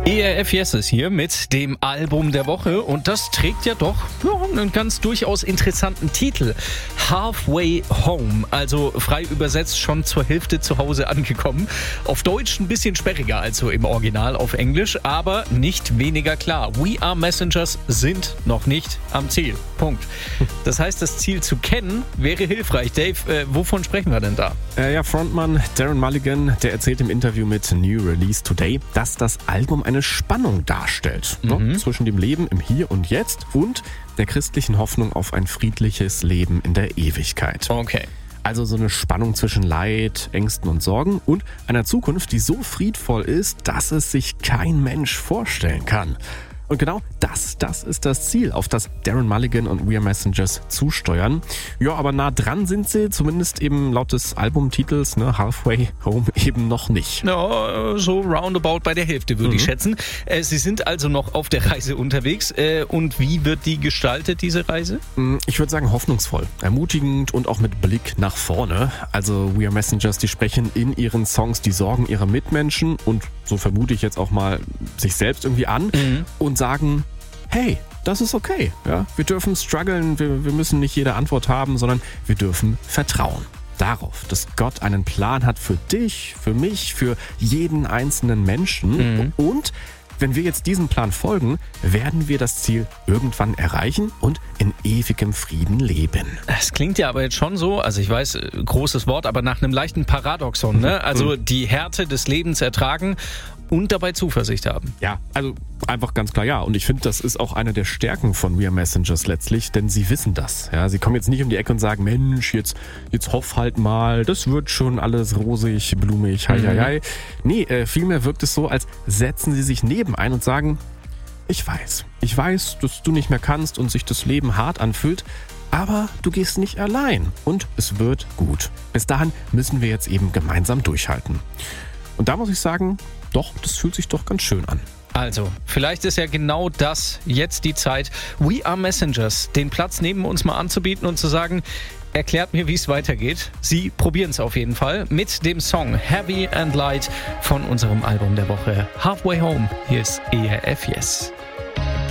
ERF Yes ist hier mit dem Album der Woche und das trägt ja doch einen ganz durchaus interessanten Titel. Halfway Home, also frei übersetzt schon zur Hälfte zu Hause angekommen. Auf Deutsch ein bisschen sperriger als so im Original auf Englisch, aber nicht weniger klar. We Are Messengers sind noch nicht am Ziel. Punkt. Das heißt, das Ziel zu kennen wäre hilfreich. Dave, wovon sprechen wir denn da? Frontmann Darren Mulligan, der erzählt im Interview mit New Release Today, dass das Album eine Spannung darstellt, zwischen dem Leben im Hier und Jetzt und der christlichen Hoffnung auf ein friedliches Leben in der Ewigkeit. Okay. Also so eine Spannung zwischen Leid, Ängsten und Sorgen und einer Zukunft, die so friedvoll ist, dass es sich kein Mensch vorstellen kann. Und genau das ist das Ziel, auf das Darren Mulligan und We Are Messengers zusteuern. Ja, aber nah dran sind sie, zumindest eben laut des Albumtitels, Halfway Home eben noch nicht. Ja, so roundabout bei der Hälfte würde ich schätzen. Sie sind also noch auf der Reise unterwegs. Und wie wird die gestaltet, diese Reise? Ich würde sagen hoffnungsvoll, ermutigend und auch mit Blick nach vorne. Also We Are Messengers, die sprechen in ihren Songs die Sorgen ihrer Mitmenschen und so vermute ich jetzt auch mal sich selbst irgendwie an und sagen, hey, das ist okay. Ja? Wir dürfen strugglen, wir müssen nicht jede Antwort haben, sondern wir dürfen vertrauen darauf, dass Gott einen Plan hat für dich, für mich, für jeden einzelnen Menschen. Und wenn wir jetzt diesem Plan folgen, werden wir das Ziel irgendwann erreichen und in ewigem Frieden leben. Das klingt ja aber jetzt schon so, also ich weiß, großes Wort, aber nach einem leichten Paradoxon, ne? Also die Härte des Lebens ertragen und dabei Zuversicht haben. Ja, also einfach ganz klar ja. Und ich finde, das ist auch eine der Stärken von We Are Messengers letztlich, denn sie wissen das. Ja, sie kommen jetzt nicht um die Ecke und sagen, Mensch, jetzt hoff halt mal, das wird schon alles rosig, blumig, hei. Nee, vielmehr wirkt es so, als setzen sie sich neben ein und sagen, ich weiß, dass du nicht mehr kannst und sich das Leben hart anfühlt, aber du gehst nicht allein und es wird gut. Bis dahin müssen wir jetzt eben gemeinsam durchhalten. Und da muss ich sagen, doch, das fühlt sich doch ganz schön an. Also, vielleicht ist ja genau das jetzt die Zeit, We Are Messengers den Platz neben uns mal anzubieten und zu sagen, erklärt mir, wie es weitergeht. Sie probieren es auf jeden Fall mit dem Song Heavy and Light von unserem Album der Woche Halfway Home. Hier ist ERF Yes.